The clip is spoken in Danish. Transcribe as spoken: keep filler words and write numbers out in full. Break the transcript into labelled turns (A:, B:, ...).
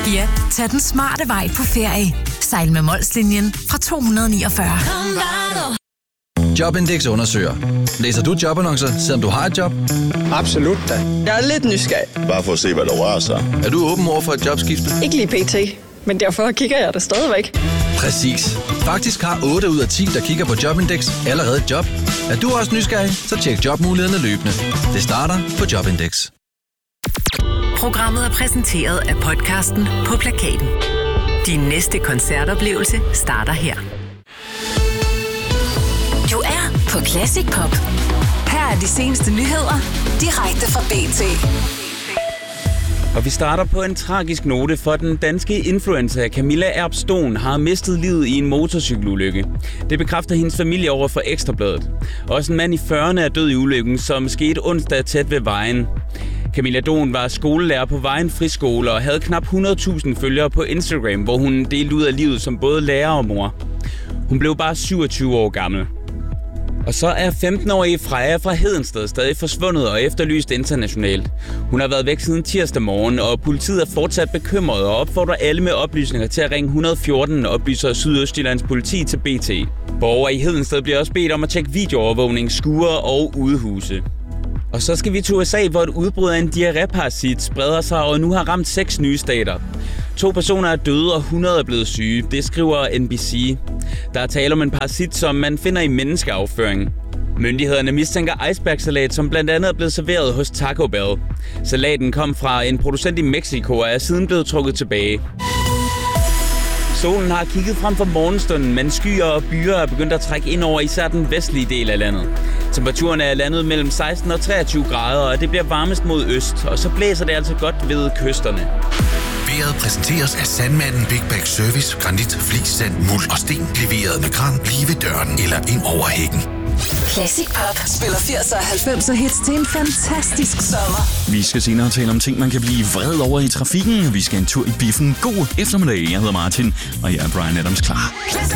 A: Ja, tag den smarte vej på ferie. Sejl med Molslinjen fra to hundrede niogfyrre.
B: Jobindex undersøger. Læser du jobannoncer, selvom du har et job?
C: Absolut da. Jeg er lidt nysgerrig.
D: Bare for at se, hvad der rører sig.
B: Er du åben over for et jobskifte?
C: Ikke lige pt, men derfor kigger jeg det stadigvæk.
B: Præcis. Faktisk har otte ud af ti, der kigger på Jobindex, allerede et job. Er du også nysgerrig, så tjek jobmulighederne løbende. Det starter på Jobindex.
A: Programmet er præsenteret af podcasten På Plakaten. Din næste koncertoplevelse starter her. Du er på Classic Pop. Her er de seneste nyheder, direkte fra B T.
E: Og vi starter på en tragisk note, for den danske influencer Camilla Erbstone har mistet livet i en motorcykelulykke. Det bekræfter hendes familie over for Ekstra Bladet. Også en mand i fyrrerne er død i ulykken, som skete onsdag tæt ved vejen. Camilla Don var skolelærer på Vejen Friskole og havde knap hundrede tusind følgere på Instagram, hvor hun delte ud af livet som både lærer og mor. Hun blev bare syvogtyve år gammel. Og så er femten-årige Freja fra Hedensted stadig forsvundet og efterlyst internationalt. Hun har været væk siden tirsdag morgen, og politiet er fortsat bekymret og opfordrer alle med oplysninger til at ringe et hundrede og fjorten, oplyser Sydøstjyllands politi til B T. Borgere i Hedensted bliver også bedt om at tjekke videoovervågning, skure og udehuse. Og så skal vi til U S A, hvor et udbrud af en diarréparasit spreder sig og nu har ramt seks nye stater. To personer er døde, og hundrede er blevet syge. Det skriver N B C. Der er tale om en parasit, som man finder i menneskeafføring. Myndighederne mistænker icebergsalat, som blandt andet er blevet serveret hos Taco Bell. Salaten kom fra en producent i Mexico og er siden blevet trukket tilbage. Solen har kigget frem for morgenstunden, men skyer og byer er begyndt at trække ind over især den vestlige del af landet. Temperaturen er landet mellem seksten og treogtyve grader, og det bliver varmest mod øst, og så blæser det altså godt ved kysterne.
F: Vejret præsenteres af Sandmanden Big Bag Service. Granit, flis, sand, muld og sten. Leveret med kran lige ved døren eller ind over hækken.
A: Classic Pop spiller firs og halvfems hits til en fantastisk sommer.
G: Vi skal senere tale om ting, man kan blive vred over i trafikken. Vi skal en tur i biffen. God eftermiddag. Jeg hedder Martin, og jeg er Brian Adams klar.